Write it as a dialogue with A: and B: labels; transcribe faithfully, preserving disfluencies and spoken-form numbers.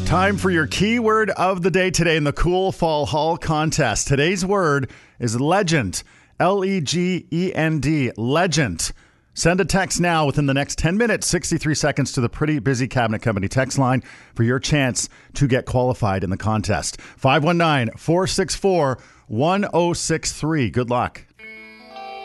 A: Time for your keyword of the day today in the Cool Fall Hall contest. Today's word is legend. L E G E N D. Legend. Send a text now within the next ten minutes, sixty-three seconds to the Pretty Busy Cabinet Company text line for your chance to get qualified in the contest. five one nine, four six four, one zero six three. Good luck.